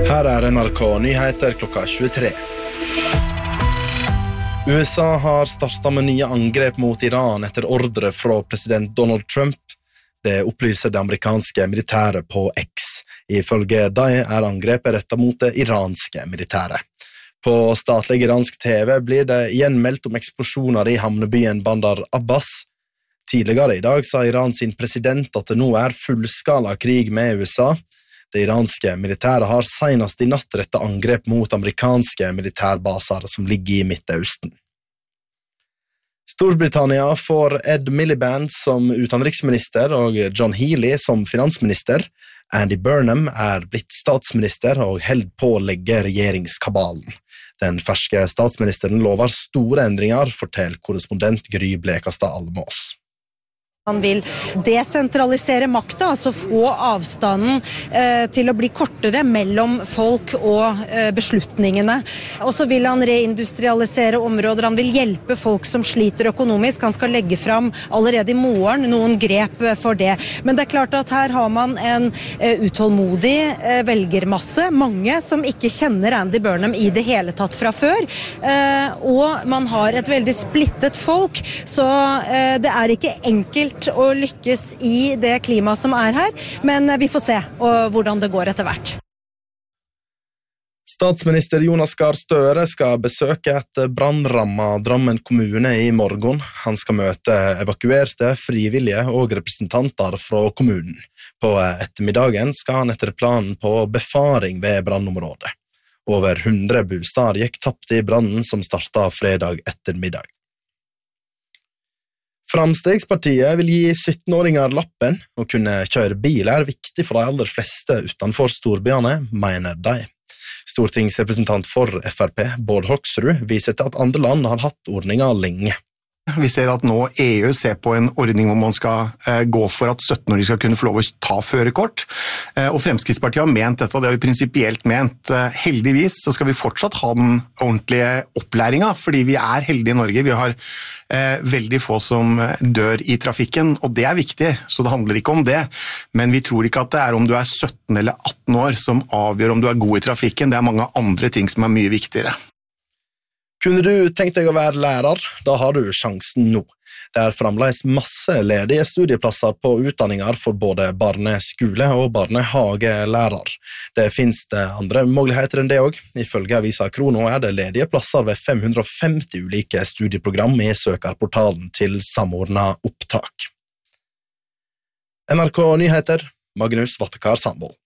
Her NRK Nyheter klokka 23. USA har startet med nye angrep mot Iran etter ordre fra president Donald Trump. Det opplyser det amerikanske militæret på X. Ifølge dem angrepet rettet mot det iranske militæret. På statlig iransk TV blir det igjen meldt om eksplosjoner i havnebyen Bandar Abbas. Tidligere i dag sa Iran sin president at det nå fullskala krig med USA. Det iranske militæret har senest i natt rettet angrep mot amerikanske militærbaser som ligger i Midtøsten. Storbritannia får Ed Miliband som utenriksminister og John Healey som finansminister. Andy Burnham blitt statsminister og held på å legge regjeringskabalen. Den ferske statsministeren lover store endringer, forteller korrespondent Gry Blekastad Almås. Han vil desentralisere makta, altså få avstanden til å bli kortere mellom folk og beslutningene. Og så vil han reindustrialisere områder, han vil hjelpe folk som sliter økonomisk. Han skal legge fram allerede i morgen noen grep for det. Men det klart at her har man en utålmodig velgermasse, mange som ikke kjenner Andy Burnham i det hele tatt fra før. Og man har et veldig splittet folk, så det ikke enkelt å lykkes i det klimaet som her, men vi får se hvordan det går etter hvert. Statsminister Jonas Gahr Støre skal besøke et brannrammet Drammen kommune i morgen. Han skal møte evakuerte, frivillige og representanter fra kommunen. På ettermiddagen skal han etter planen på befaring ved brannområdet. Over 100 bostader gikk tapt i brannen som startet fredag ettermiddag. Framstegspartiet vil gi 17-åringer lappen. Å kunne kjøre bil viktig for de aller fleste utenfor storbyene, mener de. Stortingsrepresentant for FrP, Bård Hoksrud, viser til at andre land har hatt ordninger lenge. Vi ser at nå EU ser på en ordning hvor man skal gå for at 17-åringer skal kunne få lov å ta førerkort. Og Fremskrittspartiet har ment dette, og det har vi prinsipielt ment. Heldigvis så skal vi fortsatt ha den ordentlige opplæringen, fordi vi heldige i Norge. Vi har veldig få som dør i trafikken, og det viktig, så det handler ikke om det. Men vi tror ikke at det om du 17 eller 18 år som avgjør om du god i trafikken. Det mange andre ting som mye viktigere. Kunne du tenkt deg å være lærer? Da har du sjansen nå. Det fremdeles masse ledige studieplasser på utdanninger for både barneskole- og barnehagelærer. Det finnes det andre muligheter enn det også. Ifølge avisa Krono det ledige plasser ved 550 ulike studieprogram i søkerportalen til samordnet opptak. NRK Nyheter, Magnus Vattekar Sandvold.